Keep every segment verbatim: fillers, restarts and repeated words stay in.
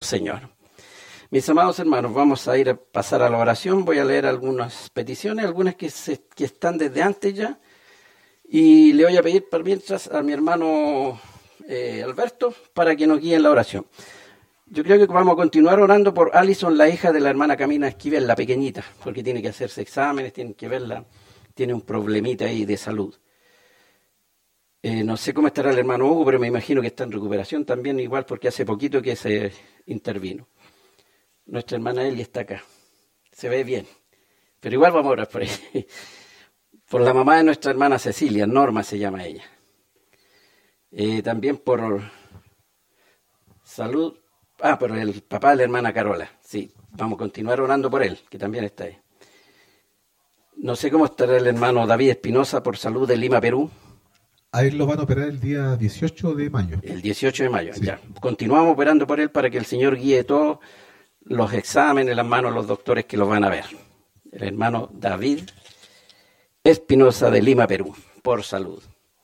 Señor. Mis amados hermanos, vamos a ir a pasar a la oración. Voy a leer algunas peticiones, algunas que, se, que están desde antes ya. Y le voy a pedir por mientras a mi hermano eh, Alberto para que nos guíe en la oración. Yo creo que vamos a continuar orando por Alison, la hija de la hermana Camina Esquivel, la pequeñita, porque tiene que hacerse exámenes, tiene que verla, tiene un problemita ahí de salud. Eh, no sé cómo estará el hermano Hugo, pero me imagino que está en recuperación también, igual porque hace poquito que se intervino. Nuestra hermana Eli está acá, se ve bien, pero igual vamos a orar por ella. Por la mamá de nuestra hermana Cecilia, Norma se llama ella. Eh, también por salud. Ah, por el papá de la hermana Carola. Sí, vamos a continuar orando por él, que también está ahí. No sé cómo estará el hermano David Espinosa por salud de Lima, Perú. A él lo van a operar el día dieciocho de mayo. El dieciocho de mayo, sí. Ya. Continuamos operando por él para que el Señor guíe todos los exámenes, las manos de los doctores que lo van a ver. El hermano David Espinosa de Lima, Perú, por salud.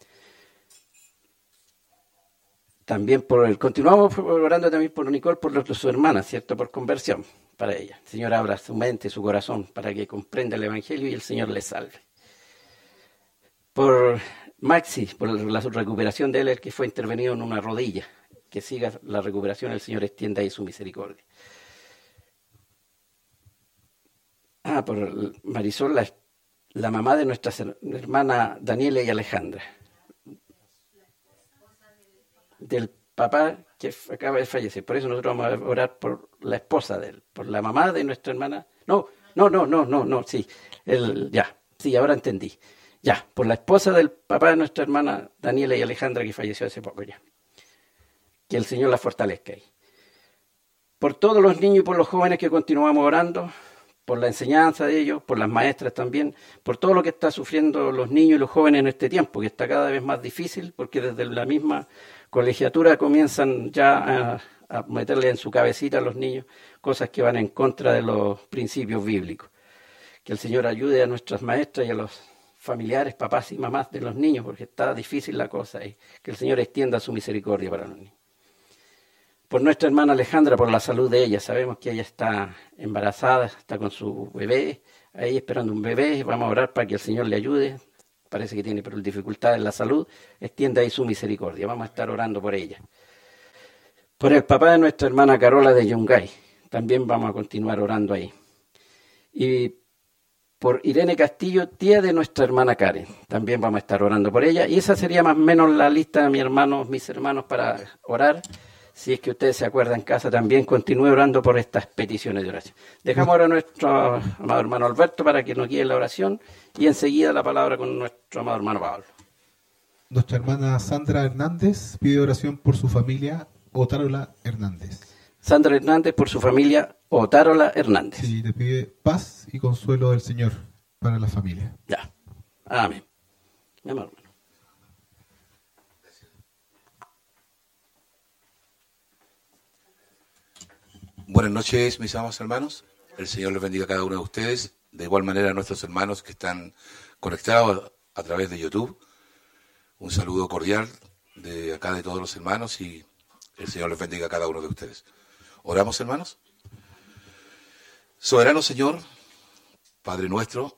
También por el, continuamos orando también por Nicole, por los, su hermana, ¿cierto? Por conversión para ella. El Señor abra su mente, su corazón, para que comprenda el Evangelio y el Señor le salve. Por Maxi, por la recuperación de él, el que fue intervenido en una rodilla. Que siga la recuperación, el Señor extienda ahí su misericordia. Ah, por Marisol, la, la mamá de nuestras hermanas Daniela y Alejandra. Del papá que acaba de fallecer. Por eso nosotros vamos a orar por la esposa de él, por la mamá de nuestra hermana. No, no, no, no, no, no, sí. El, ya, sí, ahora entendí. Ya, por la esposa del papá de nuestra hermana Daniela y Alejandra que falleció hace poco ya. Que el Señor la fortalezca ahí. Por todos los niños y por los jóvenes que continuamos orando, por la enseñanza de ellos, por las maestras también, por todo lo que está sufriendo los niños y los jóvenes en este tiempo, que está cada vez más difícil, porque desde la misma colegiatura comienzan ya a, a meterle en su cabecita a los niños cosas que van en contra de los principios bíblicos. Que el Señor ayude a nuestras maestras y a los familiares, papás y mamás de los niños, porque está difícil la cosa, y que el Señor extienda su misericordia para los niños. Por nuestra hermana Alejandra, por la salud de ella, sabemos que ella está embarazada, está con su bebé, ahí esperando un bebé, vamos a orar para que el Señor le ayude. Parece que tiene pero dificultades en la salud, extienda ahí su misericordia, vamos a estar orando por ella. Por el papá de nuestra hermana Carola de Yungay, también vamos a continuar orando ahí. Y por Irene Castillo, tía de nuestra hermana Karen, también vamos a estar orando por ella. Y esa sería más o menos la lista de mis hermanos, mis hermanos para orar. Si es que ustedes se acuerdan en casa, también continúe orando por estas peticiones de oración. Dejamos ahora a nuestro amado hermano Alberto para que nos guíe en la oración y enseguida la palabra con nuestro amado hermano Pablo. Nuestra hermana Sandra Hernández pide oración por su familia Otárola Hernández. Sandra Hernández por su familia Otárola Hernández. Sí, le pide paz y consuelo del Señor para la familia. Ya. Amén. Mi amor, hermano. Buenas noches, mis amados hermanos. El Señor les bendiga a cada uno de ustedes. De igual manera a nuestros hermanos que están conectados a través de YouTube. Un saludo cordial de acá de todos los hermanos y el Señor les bendiga a cada uno de ustedes. ¿Oramos, hermanos? Soberano Señor, Padre nuestro,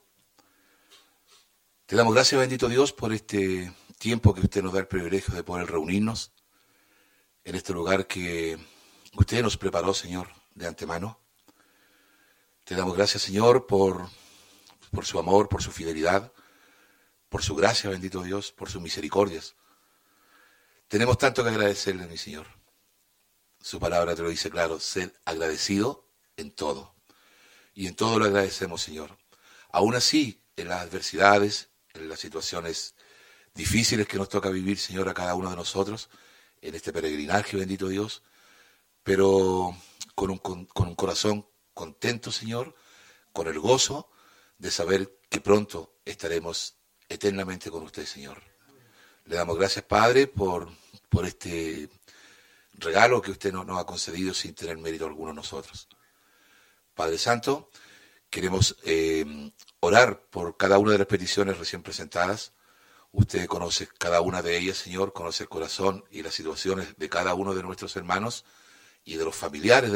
te damos gracias, bendito Dios, por este tiempo que usted nos da el privilegio de poder reunirnos en este lugar que usted nos preparó, Señor, de antemano. Te damos gracias, Señor, por, por su amor, por su fidelidad, por su gracia, bendito Dios, por sus misericordias. Tenemos tanto que agradecerle, mi Señor. Su palabra te lo dice claro, sed agradecido en todo. Y en todo lo agradecemos, Señor. Aún así, en las adversidades, en las situaciones difíciles que nos toca vivir, Señor, a cada uno de nosotros, en este peregrinaje, bendito Dios, pero con un, con, con un corazón contento, Señor, con el gozo de saber que pronto estaremos eternamente con usted, Señor. Le damos gracias, Padre, por, por este regalo que usted nos, nos ha concedido sin tener mérito alguno nosotros. Padre Santo, queremos eh, orar por cada una de las peticiones recién presentadas. Usted conoce cada una de ellas, Señor, conoce el corazón y las situaciones de cada uno de nuestros hermanos y de los familiares de